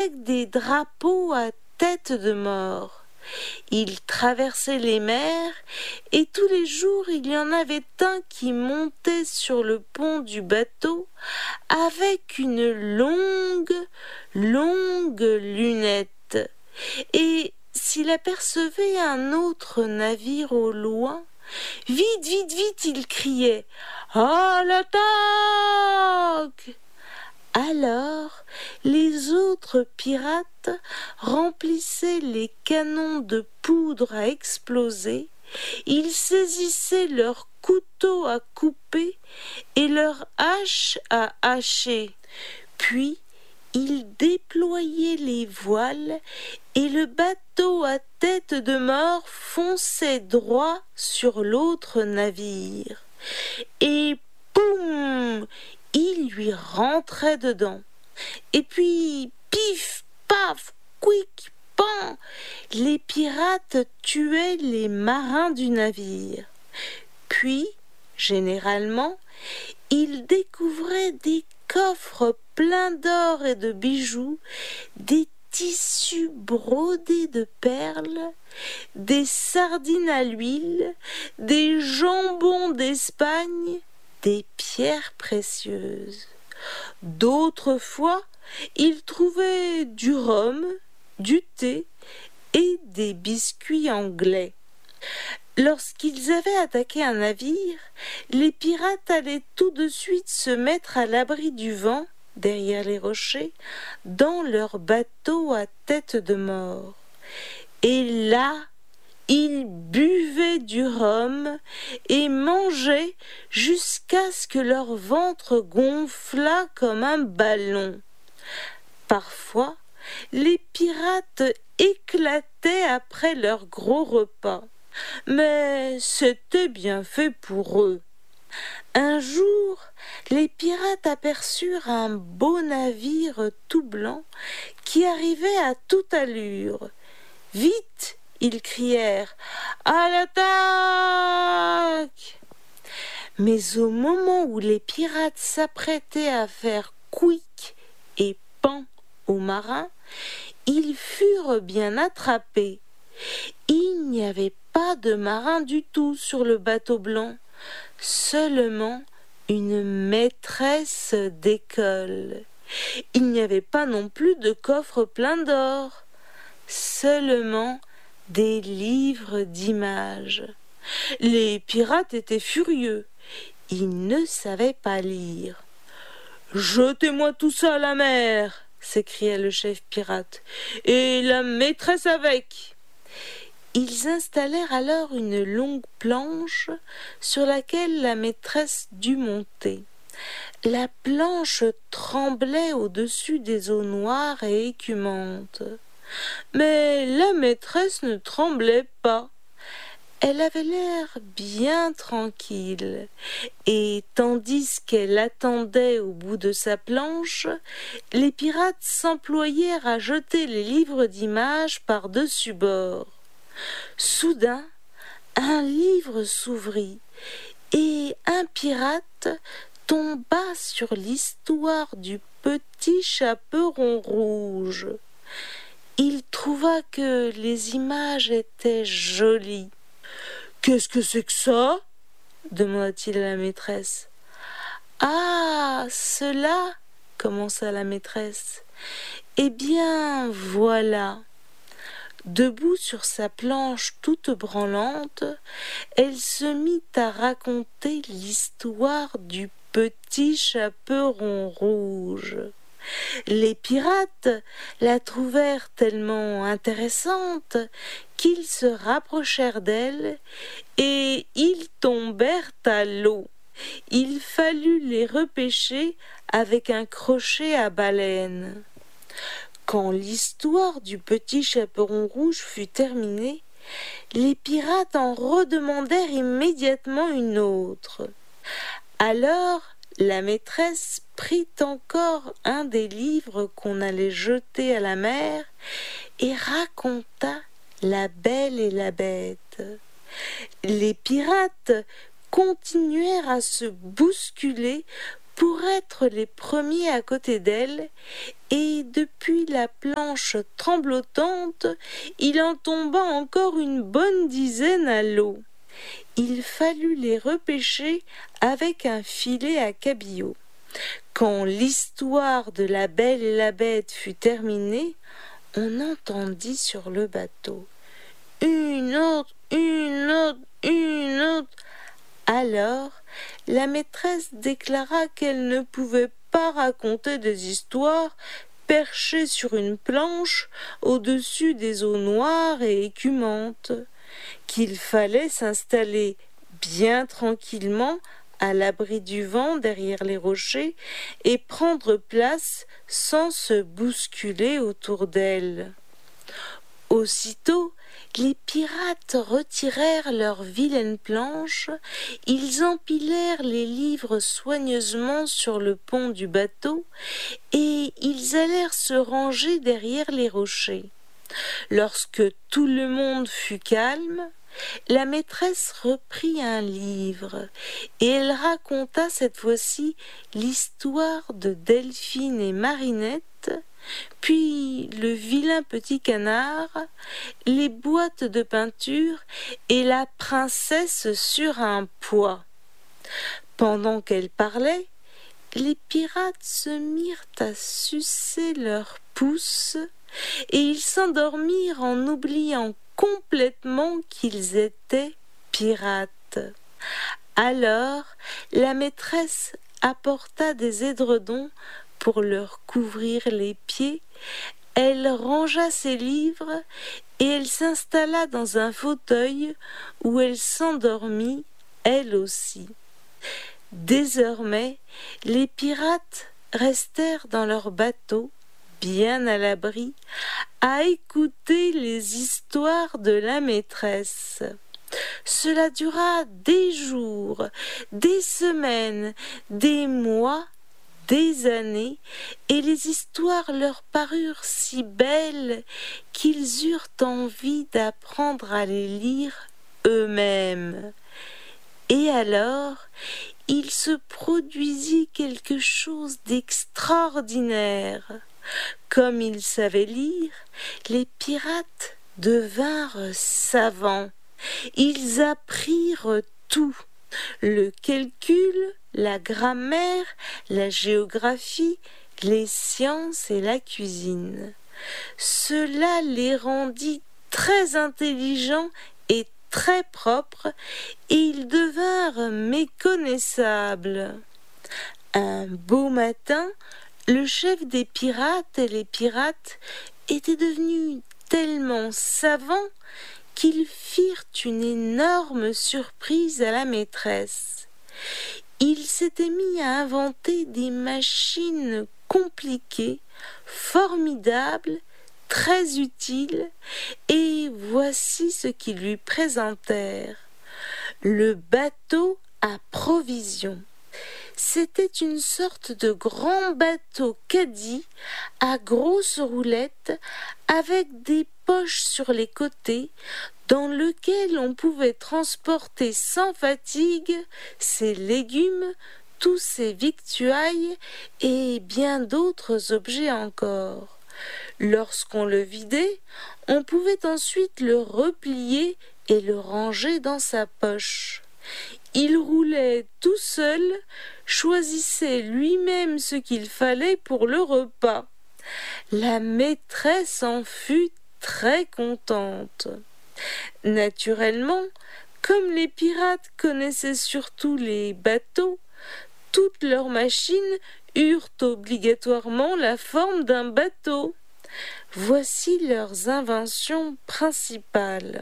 avec des drapeaux à tête de mort. Ils traversaient les mers et tous les jours il y en avait un qui montait sur le pont du bateau avec une longue lunette. Et s'il apercevait un autre navire au loin, vite, il criait « À l'attaque !» Alors, les autres pirates remplissaient les canons de poudre à exploser, ils saisissaient leurs couteaux à couper et leurs haches à hacher. Puis, ils déployaient les voiles et le bateau à tête de mort fonçait droit sur l'autre navire. Et boum! Il lui rentrait dedans. Et puis, pif, paf, quick, pan, les pirates tuaient les marins du navire. Puis, généralement, ils découvraient des coffres pleins d'or et de bijoux, des tissus brodés de perles, des sardines à l'huile, des jambons d'Espagne, des pierres précieuses. D'autres fois, ils trouvaient du rhum, du thé et des biscuits anglais. Lorsqu'ils avaient attaqué un navire, les pirates allaient tout de suite se mettre à l'abri du vent, derrière les rochers, dans leur bateau à tête de mort. Et là, ils buvaient du rhum et mangeaient jusqu'à ce que leur ventre gonflât comme un ballon. Parfois, les pirates éclataient après leur gros repas, mais c'était bien fait pour eux. Un jour, les pirates aperçurent un beau navire tout blanc qui arrivait à toute allure. « Vite !» ils crièrent, « à l'attaque !» Mais au moment où les pirates s'apprêtaient à faire quick et pan aux marins, ils furent bien attrapés. Il n'y avait pas de marins du tout sur le bateau blanc, seulement une maîtresse d'école. Il n'y avait pas non plus de coffre plein d'or, seulement des livres d'images. Les pirates étaient furieux. Ils ne savaient pas lire. « Jetez-moi tout ça à la mer !» s'écria le chef pirate. « Et la maîtresse avec !» Ils installèrent alors une longue planche sur laquelle la maîtresse dut monter. La planche tremblait au-dessus des eaux noires et écumantes. Mais la maîtresse ne tremblait pas. Elle avait l'air bien tranquille, et tandis qu'elle attendait au bout de sa planche, les pirates s'employèrent à jeter les livres d'images par-dessus bord. Soudain, un livre s'ouvrit, et un pirate tomba sur l'histoire du petit chaperon rouge. Il trouva que les images étaient jolies. « Qu'est-ce que c'est que ça ?» demanda-t-il à la maîtresse. « Ah, cela !» commença la maîtresse. « Eh bien, voilà !» Debout sur sa planche toute branlante, elle se mit à raconter l'histoire du petit chaperon rouge. Les pirates la trouvèrent tellement intéressante qu'ils se rapprochèrent d'elle et ils tombèrent à l'eau. Il fallut les repêcher avec un crochet à baleine. Quand l'histoire du petit chaperon rouge fut terminée, les pirates en redemandèrent immédiatement une autre. Alors, la maîtresse prit encore un des livres qu'on allait jeter à la mer et raconta La Belle et la Bête. Les pirates continuèrent à se bousculer pour être les premiers à côté d'elle, et depuis la planche tremblotante, il en tomba encore une bonne dizaine à l'eau. Il fallut les repêcher avec un filet à cabillaud. Quand l'histoire de la Belle et la Bête fut terminée, on entendit sur le bateau « Une autre, une autre, une autre !» Alors, la maîtresse déclara qu'elle ne pouvait pas raconter des histoires perchées sur une planche au-dessus des eaux noires et écumantes, qu'il fallait s'installer bien tranquillement à l'abri du vent derrière les rochers et prendre place sans se bousculer autour d'elle. Aussitôt, les pirates retirèrent leurs vilaines planches, ils empilèrent les livres soigneusement sur le pont du bateau et ils allèrent se ranger derrière les rochers. Lorsque tout le monde fut calme, la maîtresse reprit un livre et elle raconta cette fois-ci l'histoire de Delphine et Marinette, puis le vilain petit canard, les boîtes de peinture et la princesse sur un pois. Pendant qu'elle parlait, les pirates se mirent à sucer leurs pouces et ils s'endormirent en oubliant complètement qu'ils étaient pirates. Alors, la maîtresse apporta des édredons pour leur couvrir les pieds, elle rangea ses livres et elle s'installa dans un fauteuil où elle s'endormit, elle aussi. Désormais, les pirates restèrent dans leur bateau, bien à l'abri, à écouter les histoires de la maîtresse. Cela dura des jours, des semaines, des mois, des années, et les histoires leur parurent si belles qu'ils eurent envie d'apprendre à les lire eux-mêmes. Et alors, il se produisit quelque chose d'extraordinaire. Comme ils savaient lire, les pirates devinrent savants. Ils apprirent tout, le calcul, la grammaire, la géographie, les sciences et la cuisine. Cela les rendit très intelligents et très propres, et ils devinrent méconnaissables. Un beau matin, le chef des pirates et les pirates étaient devenus tellement savants qu'ils firent une énorme surprise à la maîtresse. Ils s'étaient mis à inventer des machines compliquées, formidables, très utiles, et voici ce qu'ils lui présentèrent. Le bateau à provisions. C'était une sorte de grand bateau caddie à grosses roulettes avec des poches sur les côtés dans lequel on pouvait transporter sans fatigue ses légumes, tous ses victuailles et bien d'autres objets encore. Lorsqu'on le vidait, on pouvait ensuite le replier et le ranger dans sa poche. Il roulait tout seul, choisissait lui-même ce qu'il fallait pour le repas. La maîtresse en fut très contente. Naturellement, comme les pirates connaissaient surtout les bateaux, toutes leurs machines eurent obligatoirement la forme d'un bateau. Voici leurs inventions principales.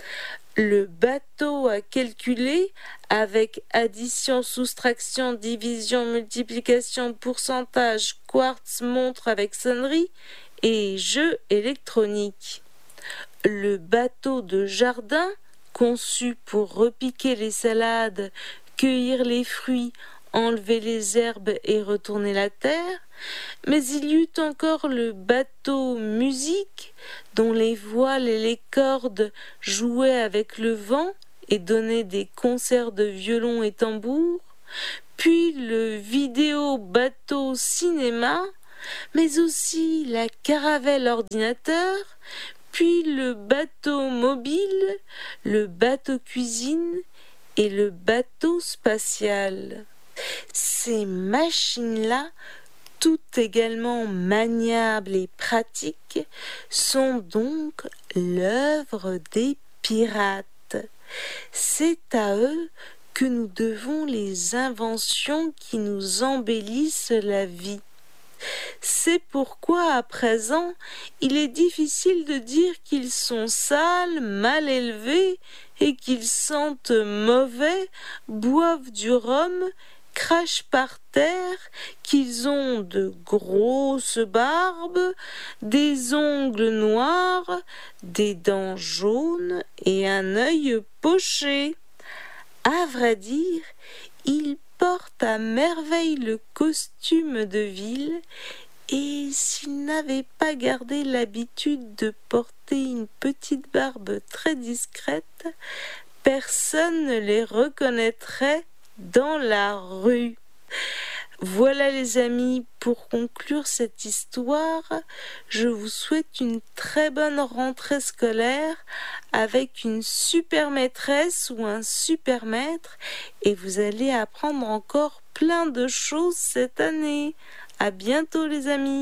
Le bateau à calculer avec addition, soustraction, division, multiplication, pourcentage, quartz, montre avec sonnerie et jeu électronique. Le bateau de jardin, conçu pour repiquer les salades, cueillir les fruits, enlever les herbes et retourner la terre, mais il y eut encore le bateau musique, dont les voiles et les cordes jouaient avec le vent et donnaient des concerts de violon et tambour, puis le vidéo bateau cinéma, mais aussi la caravelle ordinateur, puis le bateau mobile, le bateau cuisine et le bateau spatial. Ces machines-là, toutes également maniables et pratiques, sont donc l'œuvre des pirates. C'est à eux que nous devons les inventions qui nous embellissent la vie. C'est pourquoi à présent, il est difficile de dire qu'ils sont sales, mal élevés et qu'ils sentent mauvais, boivent du rhum, crachent par terre, qu'ils ont de grosses barbes, des ongles noirs, des dents jaunes et un œil poché. À vrai dire, ils portent à merveille le costume de ville, et s'ils n'avaient pas gardé l'habitude de porter une petite barbe très discrète, personne ne les reconnaîtrait dans la rue. Voilà les amis, pour conclure cette histoire, je vous souhaite une très bonne rentrée scolaire avec une super maîtresse ou un super maître, et vous allez apprendre encore plein de choses cette année. À bientôt les amis.